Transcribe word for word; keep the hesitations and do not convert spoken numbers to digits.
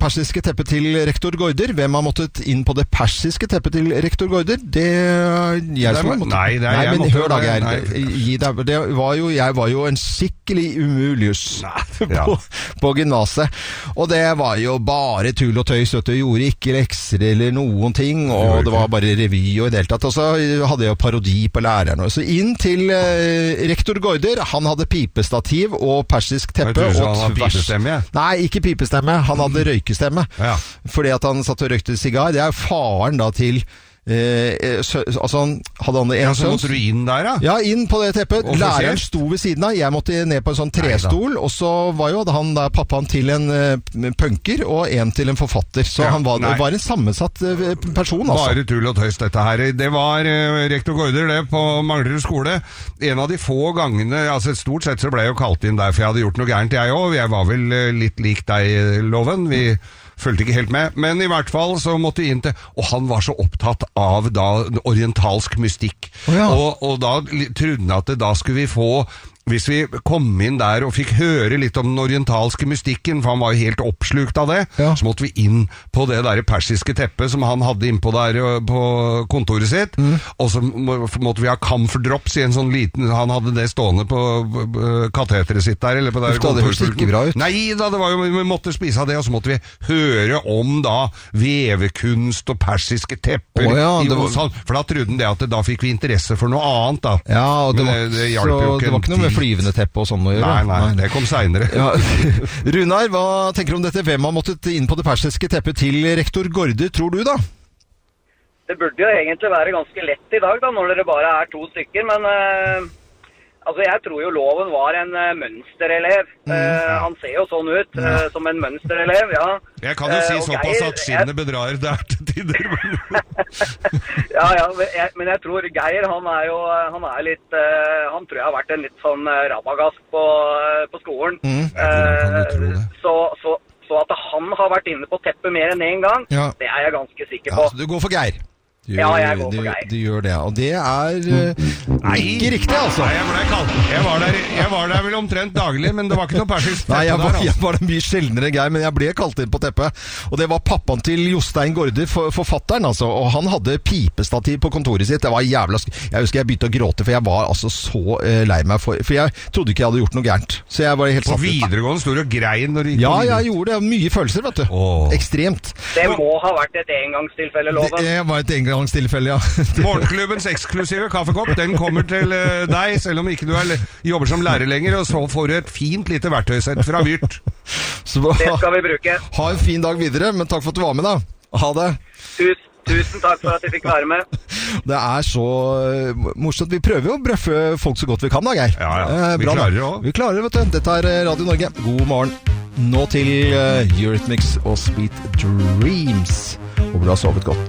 persiske teppet til rektor Gaarder. Hvem har måttet inn på det persiske teppet til rektor Gaarder? Det er jeg som har måttet. Nei, det er nei, jeg men måtte. Hør da, Geir. Det var jo, jeg var jo en skikkelig umulius på, ja. på gymnaset. Og det var jo bare tull og tøys, vet du. Gjorde ikke lekser eller noen ting, og det var bare revy og i deltatt. Og så hadde jeg jo parodi på læreren. Så inn til eh, rektor Gaarder. Han hadde pipestativ og persisk teppe. Jeg tror han hadde pipestemme, ja. Nei, ikke pipestemme. Han hadde røykestemme. Ja. Fordi at han satt og røykte sigar. Det er jo faren da til Eh, sø, altså han hadde han en ja, sønn. Så måtte du inn der, da? Ja, inn på det teppet. Læreren sto ved siden av. Jeg måtte ned på en sånn trestol. Og så var jo han da pappaen til en uh, punker og en til en forfatter. Så ja, han var, var en sammensatt uh, person, altså. Bare tull og tøys, dette her. Det var uh, rektor Gaarder, det, på Manglerud skole. En av de få gangene, altså stort sett så ble jeg jo kalt inn der, for jeg hadde gjort noe gærent, jeg òg. Jeg var vel uh, litt lik deg, Loven. Vi følte ikke helt med, men i hvert fall så måtte vi inn til, og han var så opptatt av da orientalsk mystikk. Oh, ja. og, og da trodde han at det, da skulle vi få, hvis vi kom inn der og fikk høre litt om den orientalske mystikken, for han var jo helt oppslukt av det, ja. Så måtte vi inn på det der persiske teppet som han hadde innpå der på kontoret sitt, mm. og så må, måtte vi ha camphor drops i en sånn liten, han hadde det stående på kateteret sitt der, eller på der kontoret. Det hørtes ikke bra ut. Nei da, det var jo, vi måtte spise av det, og så måtte vi høre om da vevekunst og persiske tepper, oh, ja, i var... Mosan, for da trodde han det at da fikk vi interesse for noe annet da. Ja, og det, var, det, det hjalp jo ikke, det var ikke noe med flyvende teppe og sånn å gjøre. Nei, nei, nei. Det kom senere. Ja. Runar, hva tenker du om dette? Hvem har måttet inn på det persiske teppet til rektor Gaarder, tror du da? Det burde jo egentlig være ganske lett i dag da, når dere bare er to stykker, men uh, altså jeg tror jo Loven var en uh, mønsterelev. Mm. Uh, han ser jo sånn ut, uh, som en mønsterelev, ja. Jeg kan jo si uh, såpass Geir, at skinnet bedrar der til tider. ja, ja, men jeg, men jeg tror Geir, han er jo, han er litt, uh, han tror jeg har vært en litt sånn uh, rabagast på, uh, på skolen. Mm. Uh, så, så, så at han har vært inne på teppet mer enn en gang, ja. Det er jeg ganske sikker på. Ja, så du går for Geir? Du, ja, jeg går du, for Geir. Du gjør det, og det er uh, Nei, ikke riktig, altså. Nei, jeg, ble kalt. Jeg, var der, jeg var der vel omtrent daglig, men det var ikke noe persisk teppe. Nei, jeg var, der, altså. jeg var der mye sjeldnere, Geir, men jeg ble kalt inn på teppet. Og det var pappaen til Jostein Gaarder, for, forfatteren, altså. Og han hadde pipestativ på kontoret sitt. Det var jævla sk... Jeg husker jeg begynte å gråte, for jeg var altså så uh, lei meg for... For jeg trodde ikke jeg hadde gjort noe gærent. Så jeg var helt satt. På videregående stod du og grein når du gikk Ja, jeg gjorde det. Mye følelser, vet du. Oh. Ekstremt. Det må ha vært et engangstilfelle, Loven. Det var et engangstilfelle, ja. Morgenklubbens eksklusive kaffekopp, den kommer til uh, deg, selv om ikke du er, jobber som lærer lenger, og så får du et fint lite verktøysett fra Vyrt. Så, det skal vi bruke. Ha en fin dag videre, men takk for at du var med da. Ha det. Tusen, tusen takk for at jeg fikk være med. Det er så uh, morsomt. Vi prøver jo å brøffe folk så godt vi kan da, Geir. Ja, ja. Vi Bra, klarer det også. Vi klarer det, vet du. Dette er Radio Norge. God morgen. Nå til uh, Eurythmics og Sweet Dreams. Håper du har sovet godt.